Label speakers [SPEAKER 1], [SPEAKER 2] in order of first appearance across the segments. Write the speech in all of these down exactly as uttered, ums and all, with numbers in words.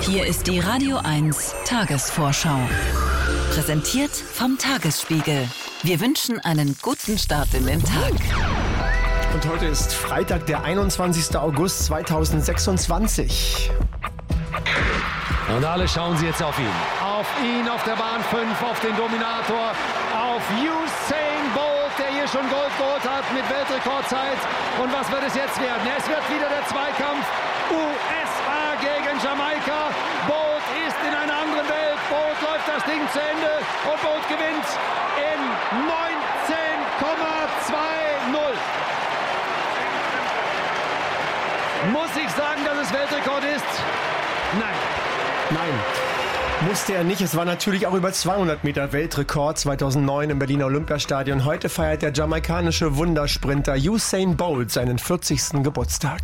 [SPEAKER 1] Hier ist die Radio eins Tagesvorschau. Präsentiert vom Tagesspiegel. Wir wünschen einen guten Start in den Tag.
[SPEAKER 2] Und heute ist Freitag, der einundzwanzigster August zweitausendsechsundzwanzig.
[SPEAKER 3] Und alle schauen sie jetzt auf ihn. Auf ihn, auf der Bahn fünf, auf den Dominator, auf Usain Bolt, der hier schon Gold geholt hat mit Weltrekordzeit. Und was wird es jetzt werden? Es wird wieder der Zweikampf U S A gegen Jamaika. Bolt ist in einer anderen Welt. Bolt läuft das Ding zu Ende und Bolt gewinnt in neunzehn Komma zwanzig. Muss ich sagen, dass es Weltrekord ist? Nein.
[SPEAKER 2] Nein, musste er nicht. Es war natürlich auch über zweihundert Meter Weltrekord zweitausendneun im Berliner Olympiastadion. Heute feiert der jamaikanische Wundersprinter Usain Bolt seinen vierzigsten Geburtstag.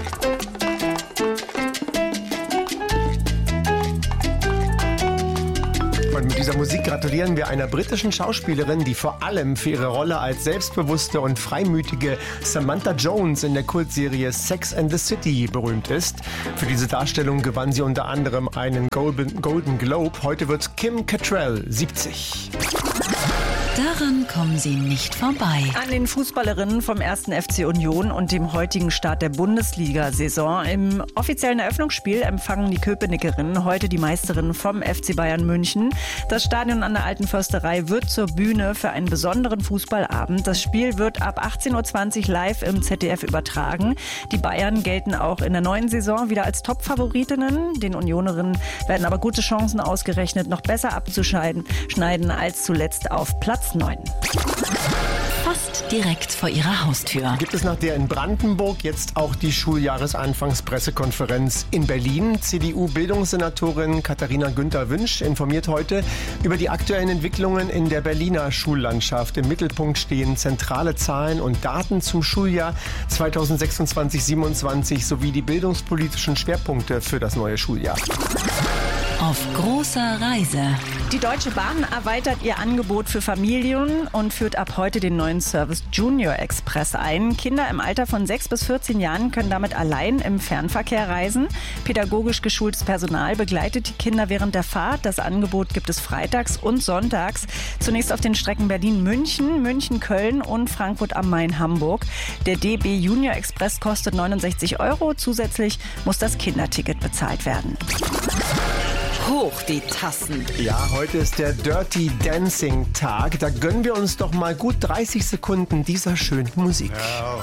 [SPEAKER 2] Und mit dieser Musik gratulieren wir einer britischen Schauspielerin, die vor allem für ihre Rolle als selbstbewusste und freimütige Samantha Jones in der Kultserie Sex and the City berühmt ist. Für diese Darstellung gewann sie unter anderem einen Golden, Golden Globe. Heute wird Kim Cattrall siebzig.
[SPEAKER 1] Daran kommen Sie nicht vorbei.
[SPEAKER 4] An den Fußballerinnen vom ersten F C Union und dem heutigen Start der Bundesliga-Saison. Im offiziellen Eröffnungsspiel empfangen die Köpenickerinnen heute die Meisterinnen vom F C Bayern München. Das Stadion an der Alten Försterei wird zur Bühne für einen besonderen Fußballabend. Das Spiel wird ab achtzehn Uhr zwanzig live im Z D F übertragen. Die Bayern gelten auch in der neuen Saison wieder als Top-Favoritinnen. Den Unionerinnen werden aber gute Chancen ausgerechnet, noch besser abzuschneiden schneiden als zuletzt auf Platz neun.
[SPEAKER 1] Fast direkt vor Ihrer Haustür.
[SPEAKER 2] Gibt es nach der in Brandenburg jetzt auch die Schuljahresanfangspressekonferenz in Berlin? C D U-Bildungssenatorin Katharina Günther-Wünsch informiert heute über die aktuellen Entwicklungen in der Berliner Schullandschaft. Im Mittelpunkt stehen zentrale Zahlen und Daten zum Schuljahr zweitausendsechsundzwanzig siebenundzwanzig sowie die bildungspolitischen Schwerpunkte für das neue Schuljahr.
[SPEAKER 1] Auf großer Reise.
[SPEAKER 4] Die Deutsche Bahn erweitert ihr Angebot für Familien und führt ab heute den neuen Service Junior Express ein. Kinder im Alter von sechs bis vierzehn Jahren können damit allein im Fernverkehr reisen. Pädagogisch geschultes Personal begleitet die Kinder während der Fahrt. Das Angebot gibt es freitags und sonntags. Zunächst auf den Strecken Berlin-München, München-Köln und Frankfurt am Main-Hamburg. Der D B Junior Express kostet neunundsechzig Euro. Zusätzlich muss das Kinderticket bezahlt werden.
[SPEAKER 1] Hoch die Tassen.
[SPEAKER 2] Ja, heute ist der Dirty Dancing Tag. Da gönnen wir uns doch mal gut dreißig Sekunden dieser schönen Musik. Ja.